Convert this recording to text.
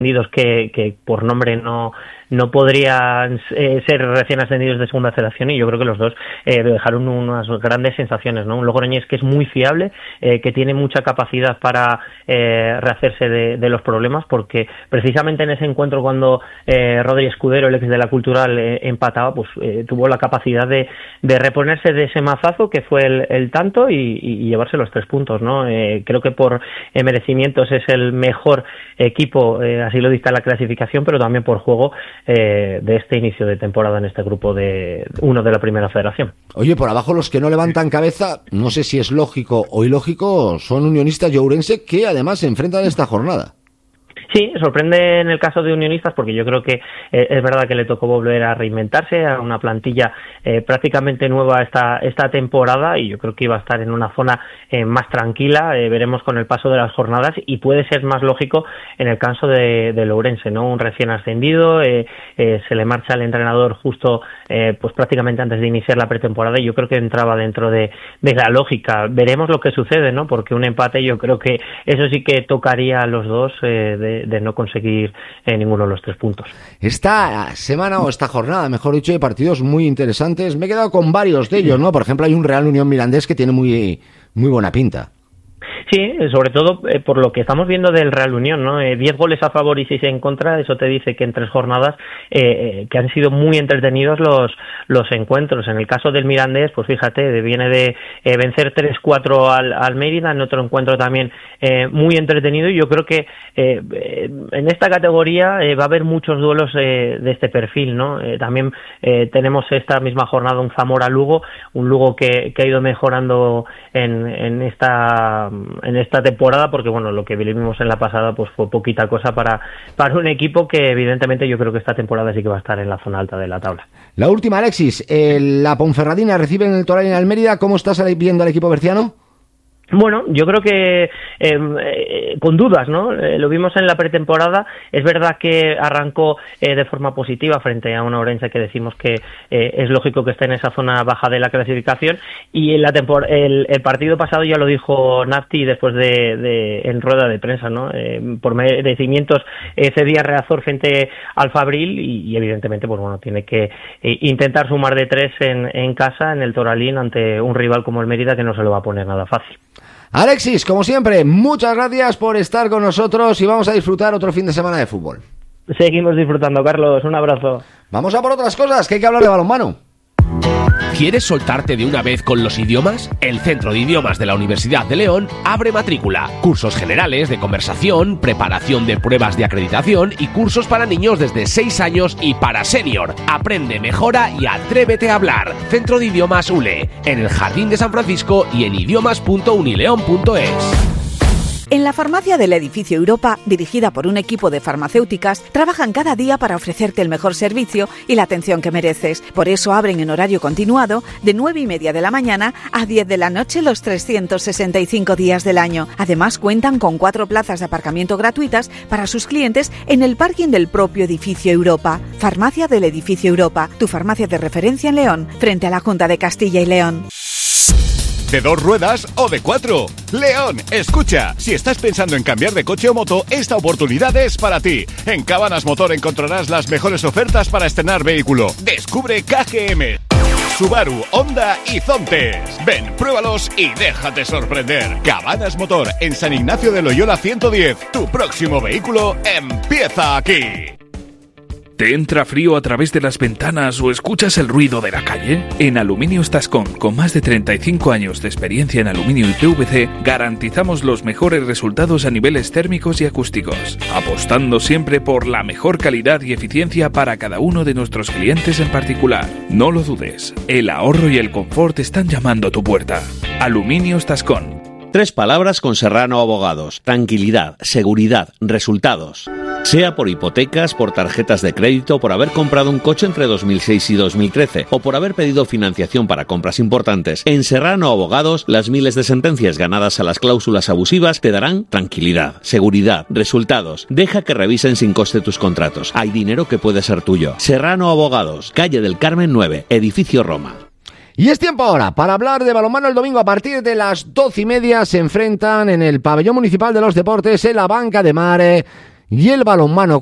que por nombre no podrían ser recién ascendidos de segunda federación, y yo creo que los dos dejaron unas grandes sensaciones, ¿no? Un Logroñés que es muy fiable, que tiene mucha capacidad para rehacerse de los problemas, porque precisamente en ese encuentro cuando Rodri Escudero, el ex de la Cultural, empataba, pues tuvo la capacidad de reponerse de ese mazazo que fue el tanto y llevarse los 3 puntos, ¿no? Creo que por merecimientos es el mejor equipo, así lo dicta la clasificación, pero también por juego de este inicio de temporada en este grupo de la Primera Federación. Oye, por abajo los que no levantan cabeza, no sé si es lógico o ilógico, son Unionistas y Ourense, que además se enfrentan esta jornada. Sí, sorprende en el caso de Unionistas, porque yo creo que es verdad que le tocó volver a reinventarse a una plantilla prácticamente nueva esta temporada, y yo creo que iba a estar en una zona más tranquila. Veremos con el paso de las jornadas, y puede ser más lógico en el caso de Ourense, ¿no? Un recién ascendido, se le marcha el entrenador justo pues prácticamente antes de iniciar la pretemporada, y yo creo que entraba dentro de la lógica. Veremos lo que sucede, ¿no? Porque un empate yo creo que eso sí que tocaría a los dos de no conseguir ninguno de los 3 puntos. Esta semana, o esta jornada, mejor dicho, hay partidos muy interesantes. Me he quedado con varios de ellos, ¿no? Por ejemplo, hay un Real Unión Mirandés que tiene muy buena pinta. Sí, sobre todo por lo que estamos viendo del Real Unión, ¿no? 10 goles a favor y 6 en contra, eso te dice que en 3 jornadas que han sido muy entretenidos los encuentros. En el caso del Mirandés, pues fíjate, viene de vencer 3-4 al Mérida, en otro encuentro también muy entretenido, y yo creo que en esta categoría va a haber muchos duelos de este perfil, ¿no? También tenemos esta misma jornada un Zamora-Lugo, un Lugo que ha ido mejorando en esta temporada, porque bueno, lo que vivimos en la pasada pues fue poquita cosa para un equipo que evidentemente yo creo que esta temporada sí que va a estar en la zona alta de la tabla. La última, Alexis, la Ponferradina recibe en el Toral en Almería. ¿Cómo estás viendo al equipo berciano? Bueno, yo creo que con dudas, ¿no? Lo vimos en la pretemporada. Es verdad que arrancó de forma positiva frente a una Ourense que decimos que es lógico que esté en esa zona baja de la clasificación, y en el partido pasado ya lo dijo Nafti después en rueda de prensa, ¿no? Por merecimientos cedía Reazor frente al Fabril, y evidentemente pues bueno, tiene que intentar sumar de 3 en casa en el Toralín ante un rival como el Mérida, que no se lo va a poner nada fácil. Alexis, como siempre, muchas gracias por estar con nosotros, y vamos a disfrutar otro fin de semana de fútbol. Seguimos disfrutando, Carlos, un abrazo. Vamos a por otras cosas, que hay que hablar de balonmano. ¿Quieres soltarte de una vez con los idiomas? El Centro de Idiomas de la Universidad de León abre matrícula. Cursos generales de conversación, preparación de pruebas de acreditación y cursos para niños desde 6 años y para senior. Aprende, mejora y atrévete a hablar. Centro de Idiomas ULE, en el Jardín de San Francisco y en idiomas.unileon.es. En la farmacia del edificio Europa, dirigida por un equipo de farmacéuticas, trabajan cada día para ofrecerte el mejor servicio y la atención que mereces. Por eso abren en horario continuado de 9:30 de la mañana a 10 de la noche los 365 días del año. Además, cuentan con 4 plazas de aparcamiento gratuitas para sus clientes en el parking del propio edificio Europa. Farmacia del edificio Europa, tu farmacia de referencia en León, frente a la Junta de Castilla y León. ¿De 2 ruedas o de 4? León, escucha, si estás pensando en cambiar de coche o moto, esta oportunidad es para ti. En Cabanas Motor encontrarás las mejores ofertas para estrenar vehículo. Descubre KGM, Subaru, Honda y Zontes. Ven, pruébalos y déjate sorprender. Cabanas Motor, en San Ignacio de Loyola 110. Tu próximo vehículo empieza aquí. ¿Te entra frío a través de las ventanas o escuchas el ruido de la calle? En Aluminios Tascón, con más de 35 años de experiencia en aluminio y PVC, garantizamos los mejores resultados a niveles térmicos y acústicos, apostando siempre por la mejor calidad y eficiencia para cada uno de nuestros clientes en particular. No lo dudes, el ahorro y el confort están llamando a tu puerta. Aluminios Tascón. 3 palabras con Serrano Abogados: tranquilidad, seguridad, resultados. Sea por hipotecas, por tarjetas de crédito, por haber comprado un coche entre 2006 y 2013 o por haber pedido financiación para compras importantes, en Serrano Abogados las miles de sentencias ganadas a las cláusulas abusivas te darán tranquilidad, seguridad, resultados. Deja que revisen sin coste tus contratos. Hay dinero que puede ser tuyo. Serrano Abogados, calle del Carmen 9, edificio Roma. Y es tiempo ahora para hablar de balonmano. El domingo a partir de las 12:30 se enfrentan en el Pabellón Municipal de los Deportes, en la Banca de Mar, y el balonmano